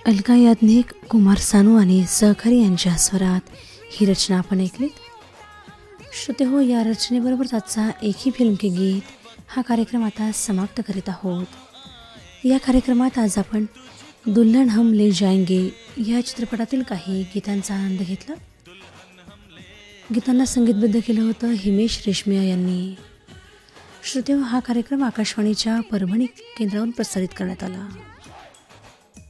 अलका याज्ञिक, कुमार सानू आणि सहकारी यांच्या स्वरात ही रचना आपण ऐकलीत. श्रोते हो, या रचनेबरोबरच आजचा एक ही फिल्म के गीत हा कार्यक्रम आता समाप्त करीत आहोत. या कार्यक्रमात आज आपण दुल्हन हम ले जाएंगे या चित्रपटातील काही गीतांचा आनंद घेतला. गीतांना संगीतबद्ध केलं होतं हिमेश रेशमिया यांनी. श्रोते हो, हा कार्यक्रम आकाशवाणीच्या परभणी केंद्रावरून प्रसारित करण्यात आला.